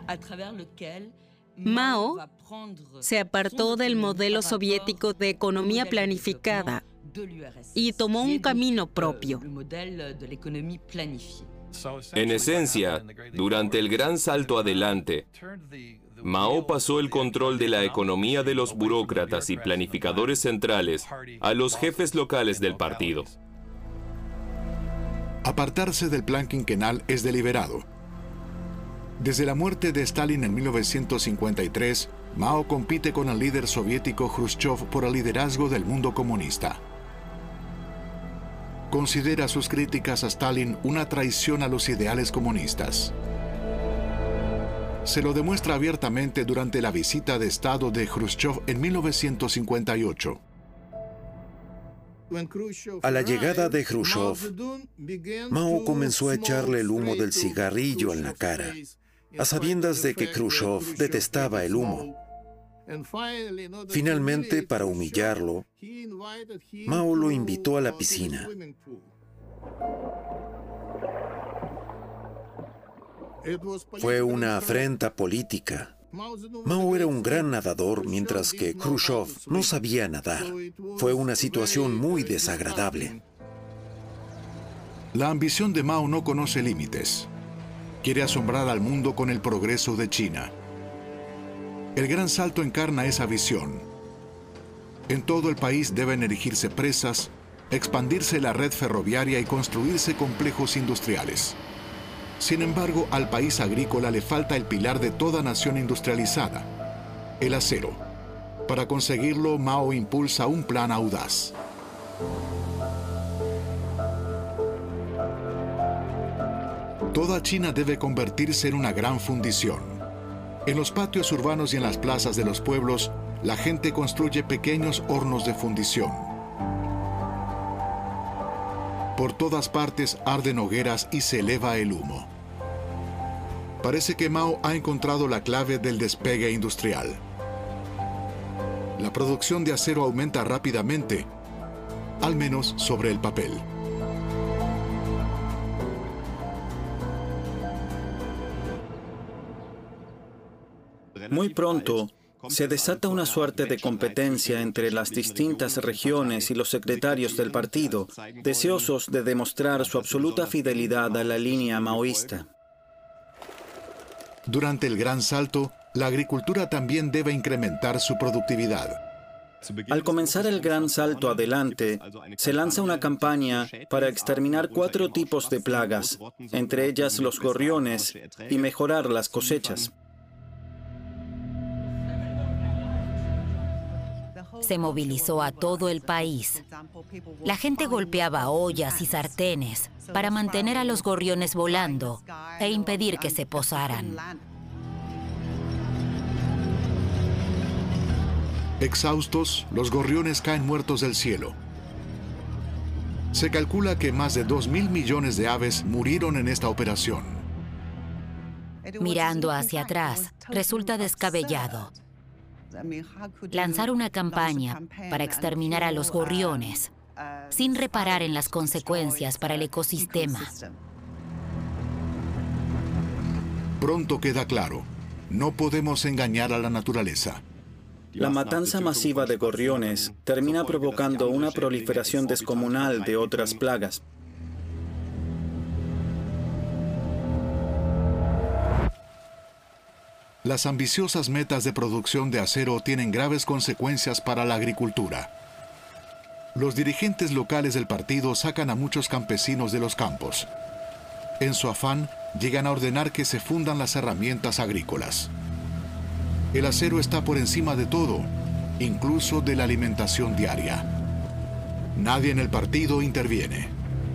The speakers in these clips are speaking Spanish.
Mao se apartó del modelo soviético de economía planificada y tomó un camino propio. En esencia, durante el gran salto adelante, Mao pasó el control de la economía de los burócratas y planificadores centrales a los jefes locales del partido. Apartarse del plan quinquenal es deliberado. Desde la muerte de Stalin en 1953, Mao compite con el líder soviético Khrushchev por el liderazgo del mundo comunista. Considera sus críticas a Stalin una traición a los ideales comunistas. Se lo demuestra abiertamente durante la visita de Estado de Khrushchev en 1958. A la llegada de Khrushchev, Mao comenzó a echarle el humo del cigarrillo en la cara, a sabiendas de que Khrushchev detestaba el humo. Finalmente, para humillarlo, Mao lo invitó a la piscina. Fue una afrenta política. Mao era un gran nadador, mientras que Khrushchev no sabía nadar. Fue una situación muy desagradable. La ambición de Mao no conoce límites. Quiere asombrar al mundo con el progreso de China. El gran salto encarna esa visión. En todo el país deben erigirse presas, expandirse la red ferroviaria y construirse complejos industriales. Sin embargo, al país agrícola le falta el pilar de toda nación industrializada, el acero. Para conseguirlo, Mao impulsa un plan audaz. Toda China debe convertirse en una gran fundición. En los patios urbanos y en las plazas de los pueblos, la gente construye pequeños hornos de fundición. Por todas partes arden hogueras y se eleva el humo. Parece que Mao ha encontrado la clave del despegue industrial. La producción de acero aumenta rápidamente, al menos sobre el papel. Muy pronto, se desata una suerte de competencia entre las distintas regiones y los secretarios del partido, deseosos de demostrar su absoluta fidelidad a la línea maoísta. Durante el gran salto, la agricultura también debe incrementar su productividad. Al comenzar el gran salto adelante, se lanza una campaña para exterminar 4 tipos de plagas, entre ellas los gorriones, y mejorar las cosechas. Se movilizó a todo el país. La gente golpeaba ollas y sartenes para mantener a los gorriones volando e impedir que se posaran. Exhaustos, los gorriones caen muertos del cielo. Se calcula que más de 2.000 millones de aves murieron en esta operación. Mirando hacia atrás, resulta descabellado. Lanzar una campaña para exterminar a los gorriones, sin reparar en las consecuencias para el ecosistema. Pronto queda claro, no podemos engañar a la naturaleza. La matanza masiva de gorriones termina provocando una proliferación descomunal de otras plagas. Las ambiciosas metas de producción de acero tienen graves consecuencias para la agricultura. Los dirigentes locales del partido sacan a muchos campesinos de los campos. En su afán, llegan a ordenar que se fundan las herramientas agrícolas. El acero está por encima de todo, incluso de la alimentación diaria. Nadie en el partido interviene.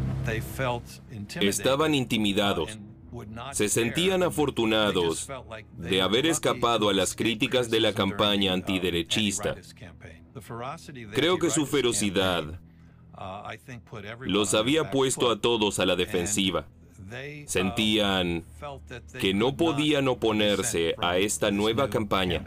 Estaban intimidados. Se sentían afortunados de haber escapado a las críticas de la campaña antiderechista. Creo que su ferocidad los había puesto a todos a la defensiva. Sentían que no podían oponerse a esta nueva campaña.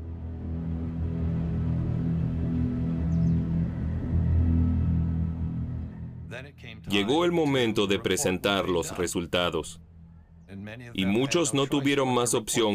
Llegó el momento de presentar los resultados, y muchos no tuvieron más opción